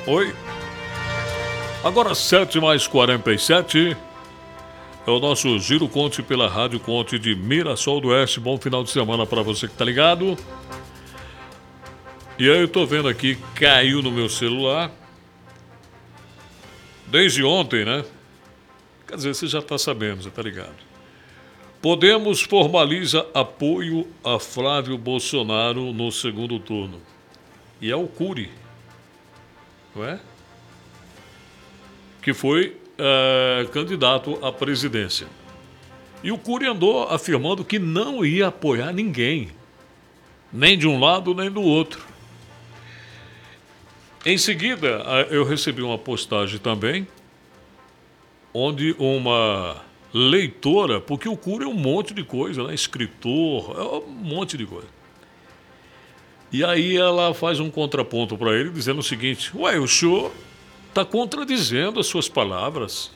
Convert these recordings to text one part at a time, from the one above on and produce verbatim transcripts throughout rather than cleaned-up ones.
Oi. Agora sete mais quarenta e sete. É o nosso Giro Conte pela Rádio Conte de Mirassol do Oeste. Bom final de semana para você que tá ligado. E aí eu tô vendo aqui, caiu no meu celular. Desde ontem, né? Quer dizer, você já tá sabendo, já tá ligado. Podemos formaliza apoio a Flávio Bolsonaro no segundo turno. E é o Cury, não é? Que foi é, candidato à presidência. E o Cury andou afirmando que não ia apoiar ninguém, nem de um lado nem do outro. Em seguida, eu recebi uma postagem também, onde uma leitora, porque o Cury é um monte de coisa, né? Escritor, é um monte de coisa. E aí ela faz um contraponto para ele, dizendo o seguinte: ué, o senhor está contradizendo as suas palavras,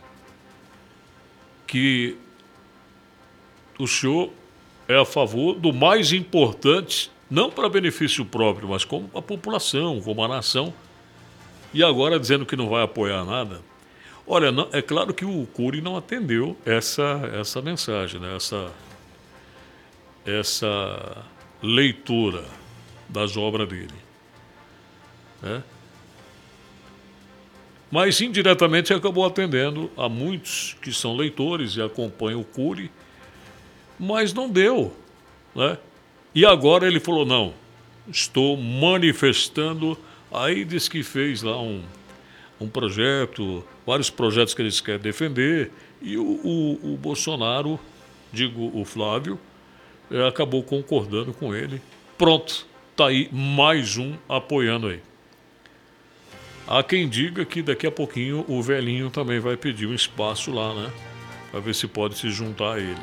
que o senhor é a favor do mais importante, não para benefício próprio, mas como a população, como a nação, e agora dizendo que não vai apoiar nada. Olha, não, é claro que o Cury não atendeu essa, essa mensagem, né? essa, essa leitura das obras dele, né? Mas indiretamente acabou atendendo a muitos que são leitores e acompanham o Cury, mas não deu, né? E agora ele falou: não, estou manifestando. Aí diz que fez lá um, um projeto, vários projetos que eles querem defender, e o, o, o Bolsonaro, digo o Flávio, é, acabou concordando com ele. Pronto, tá aí mais um apoiando aí. Há quem diga que daqui a pouquinho o velhinho também vai pedir um espaço lá, né? Para ver se pode se juntar a ele.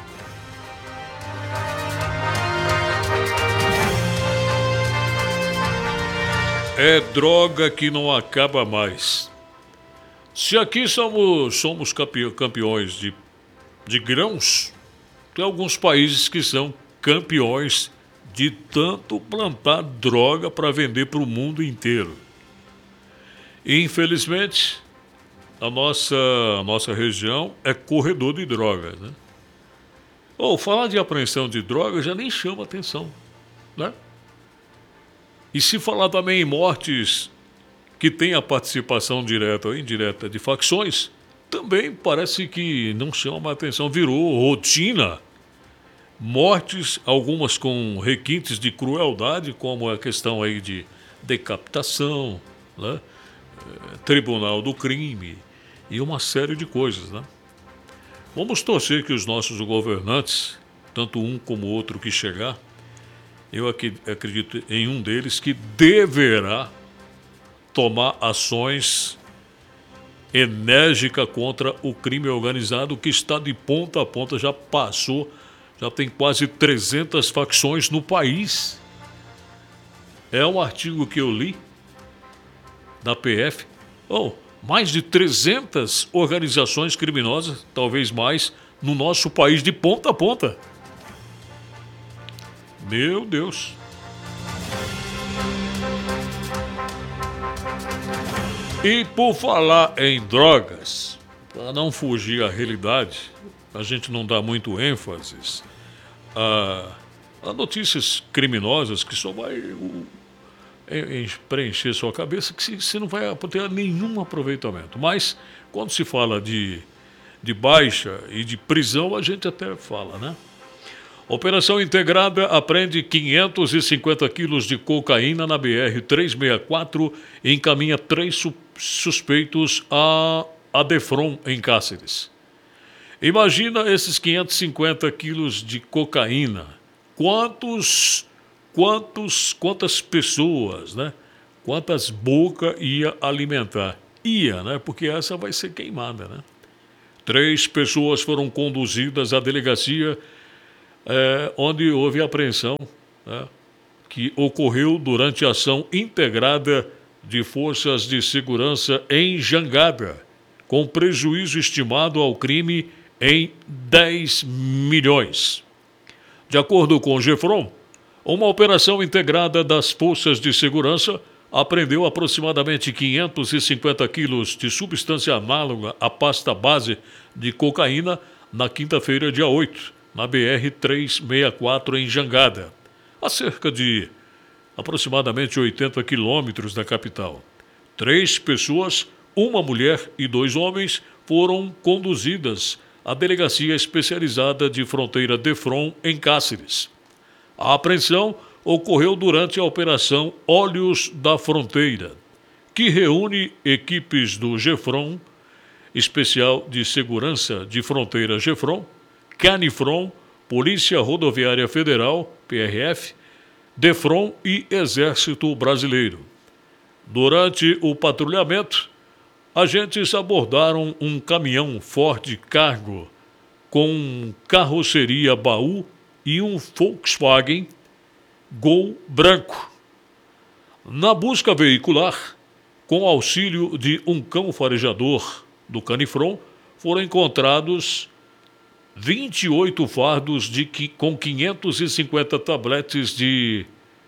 É droga que não acaba mais. Se aqui somos, somos campeões de, de grãos, tem alguns países que são campeões de tanto plantar droga para vender para o mundo inteiro. E, infelizmente, a nossa, a nossa região é corredor de drogas, né? Ou falar de apreensão de drogas já nem chama atenção, né? E se falar também em mortes que tem a participação direta ou indireta de facções, também parece que não chama atenção, virou rotina. Mortes, algumas com requintes de crueldade, como a questão aí de decapitação, né? Tribunal do crime e uma série de coisas, né? Vamos torcer que os nossos governantes, tanto um como o outro que chegar, eu acredito em um deles que deverá tomar ações enérgicas contra o crime organizado, que está de ponta a ponta, já passou, já tem quase trezentas facções no país. É um artigo que eu li da P F. Oh, mais de trezentas organizações criminosas, talvez mais, no nosso país de ponta a ponta. Meu Deus. E por falar em drogas, para não fugir à realidade, a gente não dá muito ênfase a, a notícias criminosas que só vai o, em, em preencher sua cabeça, que você não vai ter nenhum aproveitamento. Mas quando se fala de, de baixa e de prisão, a gente até fala, né? Operação Integrada apreende quinhentos e cinquenta quilos de cocaína na B R trezentos e sessenta e quatro e encaminha três su- suspeitos a, a Defron, em Cáceres. Imagina esses quinhentos e cinquenta quilos de cocaína. Quantos, quantos, quantas pessoas, né? Quantas bocas ia alimentar? Ia, né? Porque essa vai ser queimada, né? Três pessoas foram conduzidas à delegacia É, onde houve apreensão, né, que ocorreu durante a ação integrada de forças de segurança em Jangada, com prejuízo estimado ao crime em dez milhões. De acordo com o Gefron, uma operação integrada das forças de segurança apreendeu aproximadamente quinhentos e cinquenta quilos de substância análoga à pasta base de cocaína na quinta-feira, dia oito, na B R trezentos e sessenta e quatro, em Jangada, a cerca de aproximadamente oitenta quilômetros da capital. Três pessoas, uma mulher e dois homens, foram conduzidas à Delegacia Especializada de Fronteira Defron, em Cáceres. A apreensão ocorreu durante a Operação Olhos da Fronteira, que reúne equipes do GEFRON, Especial de Segurança de Fronteira GEFRON, Canifron, Polícia Rodoviária Federal, P R F, Defron e Exército Brasileiro. Durante o patrulhamento, agentes abordaram um caminhão Ford Cargo com carroceria baú e um Volkswagen Gol branco. Na busca veicular, com auxílio de um cão farejador do Canifron, foram encontrados vinte e oito fardos de, com quinhentos e cinquenta tabletes de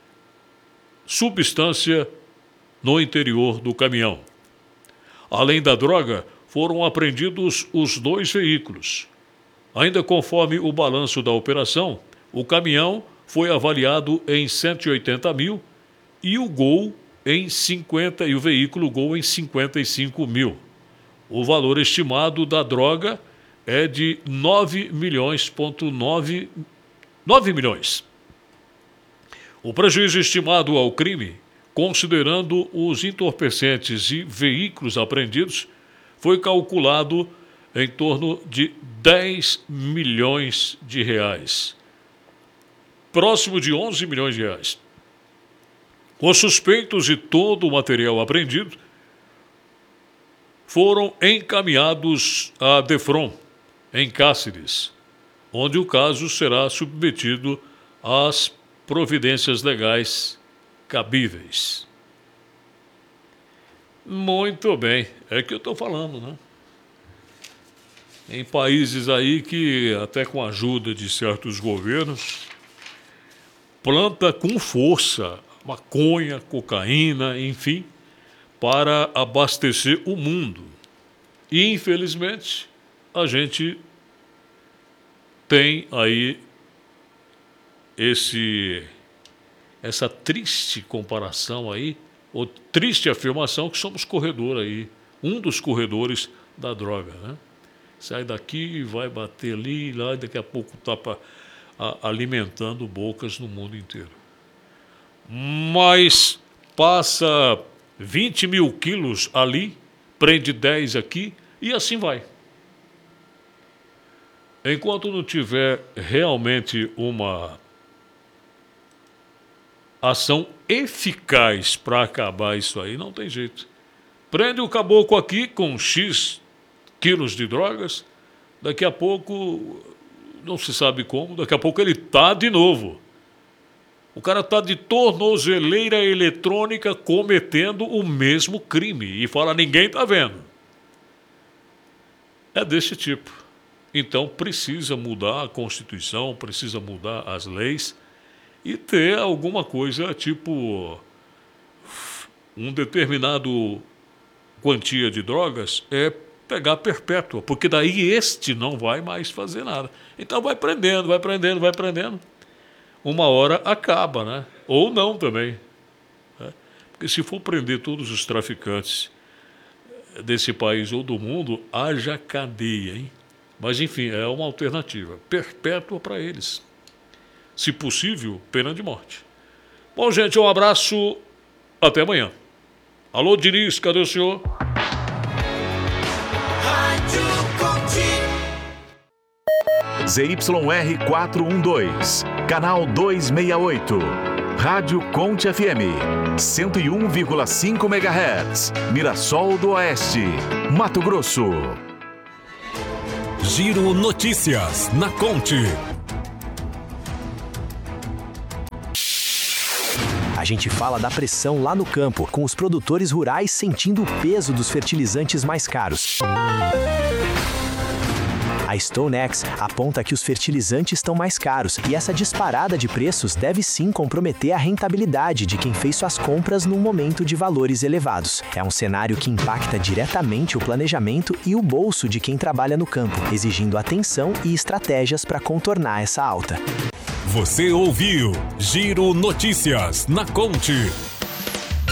substância no interior do caminhão. Além da droga, foram apreendidos os dois veículos. Ainda conforme o balanço da operação, o caminhão foi avaliado em cento e oitenta mil e o Gol em cinquenta e o veículo Gol em cinquenta e cinco mil. O valor estimado da droga é de nove milhões, nove milhões. O prejuízo estimado ao crime, considerando os entorpecentes e veículos apreendidos, foi calculado em torno de dez milhões de reais. Próximo de onze milhões de reais. Os suspeitos e todo o material apreendido foram encaminhados à Defron, em Cáceres, onde o caso será submetido às providências legais cabíveis. Muito bem, é que eu estou falando, né? Em países aí que, até com a ajuda de certos governos, planta com força maconha, cocaína, enfim, para abastecer o mundo. E, infelizmente, a gente tem aí esse, essa triste comparação aí, ou triste afirmação que somos corredor aí, um dos corredores da droga, né? Sai daqui, vai bater ali, lá, e daqui a pouco está alimentando bocas no mundo inteiro. Mas passa vinte mil quilos ali, prende dez aqui, e assim vai. Enquanto não tiver realmente uma ação eficaz para acabar isso aí, não tem jeito. Prende o caboclo aqui com X quilos de drogas, daqui a pouco, não se sabe como, daqui a pouco ele tá de novo. O cara tá de tornozeleira eletrônica cometendo o mesmo crime e fala, ninguém tá vendo. É desse tipo. Então precisa mudar a Constituição, precisa mudar as leis e ter alguma coisa tipo um determinado quantia de drogas é pegar perpétua, porque daí este não vai mais fazer nada. Então vai prendendo, vai prendendo, vai prendendo. Uma hora acaba, né? Ou não também. Né? Porque se for prender todos os traficantes desse país ou do mundo, haja cadeia, hein? Mas, enfim, é uma alternativa. Perpétua para eles. Se possível, pena de morte. Bom, gente, um abraço. Até amanhã. Alô, Diniz, cadê o senhor? Z Y R quatrocentos e doze, canal duzentos e sessenta e oito. Rádio Conte F M, cento e um vírgula cinco megahertz, Mirassol do Oeste, Mato Grosso. Giro Notícias na Conte. A gente fala da pressão lá no campo, com os produtores rurais sentindo o peso dos fertilizantes mais caros. A A StoneX aponta que os fertilizantes estão mais caros e essa disparada de preços deve sim comprometer a rentabilidade de quem fez suas compras num momento de valores elevados. É um cenário que impacta diretamente o planejamento e o bolso de quem trabalha no campo, exigindo atenção e estratégias para contornar essa alta. Você ouviu Giro Notícias na Conte.